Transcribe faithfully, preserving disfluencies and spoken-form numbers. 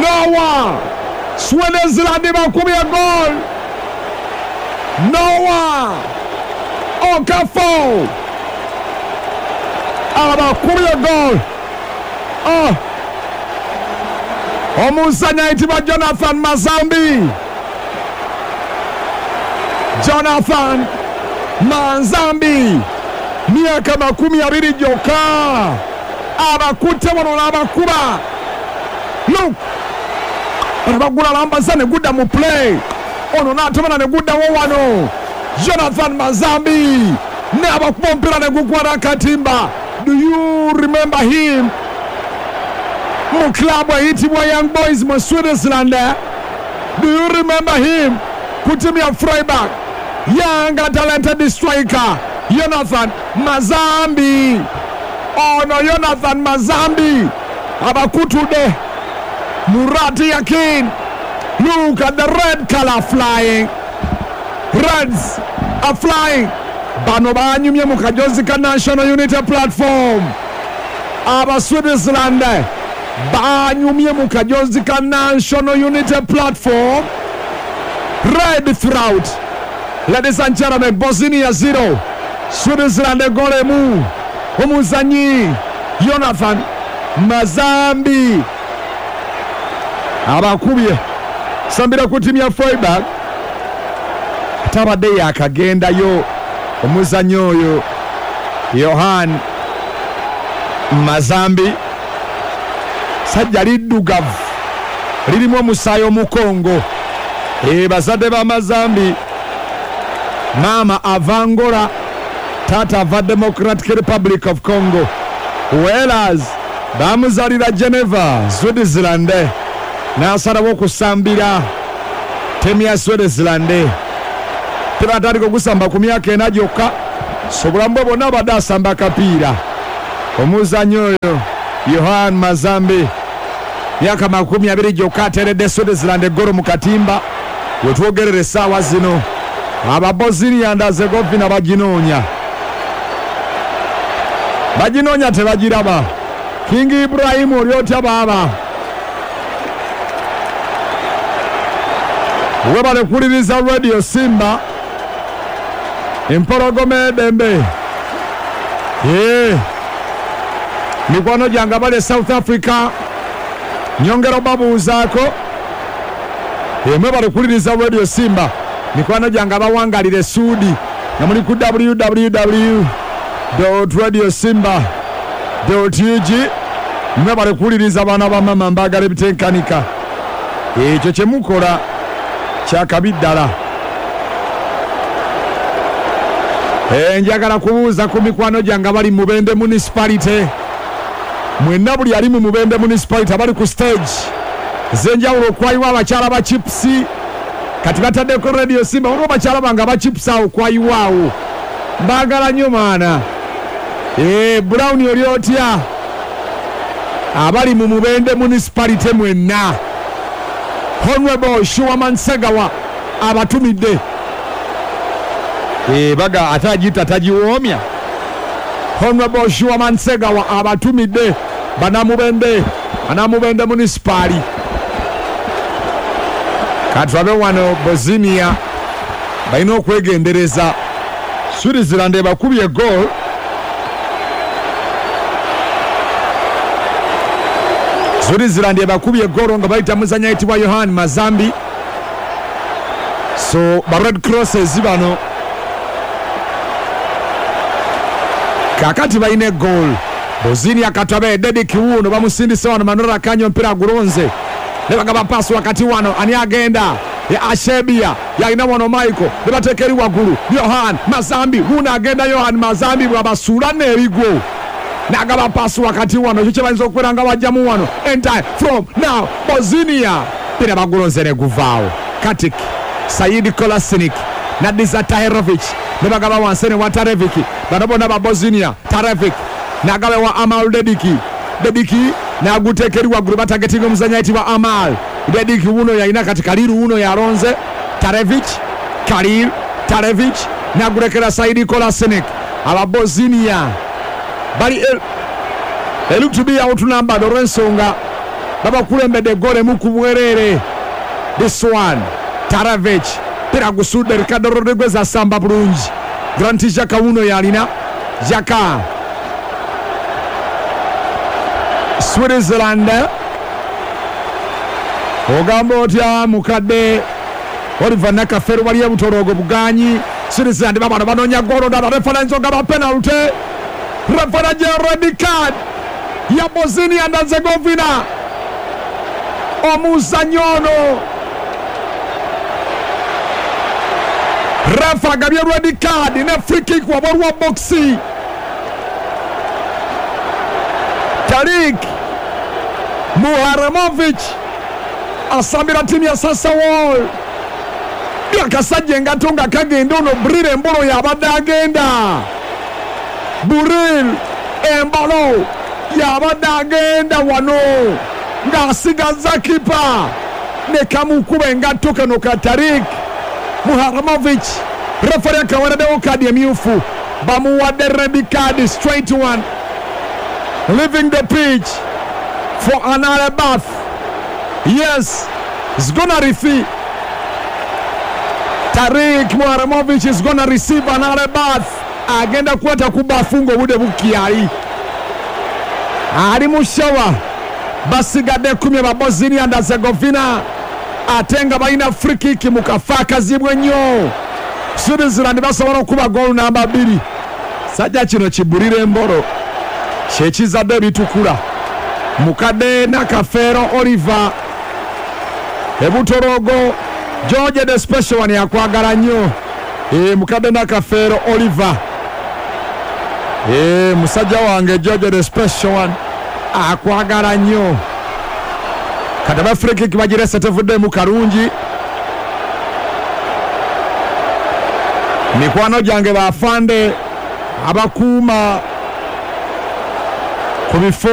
Noah Swaziland bakubye goal. Noah Okafor abakubye goal. Oh omuzanya ayitibwa Jonathan Mazambi. Jonathan Mazambi myaka makumi abiri gyokka abakutte wano n'abakuba. Look abagula lambaza ne gudda mu play ono n'atomana ne guddawo wano. Jonathan Mazambi ne abakuba omupiira ne gukwata akatimba. Do you remember him? Mu club eyitibwa Young Boys mu Switzerland. Do you remember him? Ku timu ya Freiburg. Young talented striker Jonathan Mazambi. Oh no, Jonathan Mazambi abakutude Murati Yakin. Look at the red color flying. Reds are flying. Bano banyumye mu kajozi ka National Unity Platform. Aba Switzerland banyumye mu kajozi ka National Unity Platform. Red throughout. Ladies and gentlemen, Bosnia zero. Switzerland goal mu. Omuzanyi Jonathan Mazambi abakubye sambira ku timu ya Freiburg. Tabadde yakagendayo omuzanyi oyo Yohan Mazambi. Sajja liddugavu lirimu omusaayi omukongo. E bazadde ba Mazambi, mama Avangola, tata ava Democratic Republic of Congo, whereas bamuzalira Geneva, Switzerland, n'asalawo okusambira temu ya Switzerland. Tebatandika okusamba ku myaka ena gyokka, so bulamu bwe bonna badde asamba akapiira. Omuzanyi oyo Yohan Mazambi myaka makumi abiri gyokka ateredde Switzerland eggolo mu katimba. Wetwogerera essaawa zino aba Bosnia and Herzegovina baginoonya baginoonya tebagiraba. King Ibrahim oli otya baaba? Webale kuliriza Radio Simba empologoma edembe. Ye mikwano gyange abali South Africa nyongera babuuzaako. Emwe bali kuliriza Radio Simba mikwano gyange abawangalire Sudi nga muli ku w w w dot radio simba dot u g. Mwe bali kuliriza baana ba mama mbagala ebitenkanika. Ekyo kye mukola kyakabi ddala. Njagala kubuuza ku mikwano gyange abali mu Mubende Municipality. Mwenna buli ali mu Mubende Municipality abali ku stage zenjawulo okwayiwa abakyala ba Chips. Kati bataddeko Radio Simba olwo bakyala bange aba Chips awo okwayiwaawo. Mbagala nnyo maana. Eh, Brown oli otya? Abali mu Mubende Municipality mwenna. Honorable Shuaman Segawa abatumidde. Eh, baga atagita tajiwoomya. Honorable Shuaman Segawa abatumidde bana Mubende, bana Mubende Municipality. Katwabe wano Bosnia balina okwegendereza. Switzerland ebakubye goal. Switzerland ebakubye goal nga bayita muzanya ayitibwa Yohan Mazambi. So ba Red Crosses bano kakati balina goal. Bosnia Katwabe Dedi Kiwuno bamusindise wano Manora Kanyo mpira gulonze. Nebagaba pass wakati wano ani agenda ya Ashebia yalina wano Michael nebatekeri wagulu Yohan Mazambi huna agenda Yohan Mazambi bwabasula n'ebigo nagaba pass wakati wano kyo kyebayinza okubeera nga bajjamu wano entire from now Bosnia pira bagulonze ne guvaawo Katik Said Kolasinac Nadiza Tahirovic nebagaba wansi ne Watarevic bano bonna ba Bosnia Tarevic nagaba wa Amal Dediki Dediki na gutekeri wagulu batagetinga omuzanya ayitibwa Amal Dediki uno yalina kati Kaliru uno yalonze Tarevic Kalil Tarevic nagulekera Saidi Kolasinac aba Bosnia bali el, elu to be out number olw'ensonga babakulembedde gole mu kubwerere. This one Taravic pira gusudde Ricardo Rodriguez asamba bulungi. Granit Xhaka uno yalina Xhaka Switzerland ogamba otya mukadde Oliver Nakafero waliya butorogo buganyi. Switzerland babano banonya golo ndala reference ogaba penalty. Reference red card ya Bosnia and Herzegovina. Omuzanyono refa agabye red card ne free kick waborwa boxi. Tarik Muharemovic asambira timu ya Sassuolo. Byakasajja engato nga kagenda ono Bril embolo yabadde agenda. Bril embolo yabadde agenda wano ng'asigaza kipa ne kamukuba engato kano ka Tarik Muharemovic. Referee akawaraddewo kadi emyufu bamuwadde red card straight one. Leaving the pitch for another bath. Yes, he's gonna receive. Tarik Muharemovic is gonna receive another bath. Agenda kwata kubafungo bude bukiali. Ali mushawa basigadde kumi ba Bosnia and Herzegovina. Atenga baina free kick mukafaka zibwe nnyo. Switzerland basobola okuba goal namba bbiri. Sajja kino kiburire embolo. Kyekizadde bitukula. Mukadde Nakafero Oliver ebutorogo George the special one yakwagala nnyo. Eh mukadde Nakafero Oliver. Eh musajja wange George the special one akwagala nnyo. Kadaba free kick bagirese tevudde mu karungi. Mikwano gyange bafande abakuuma ku bifo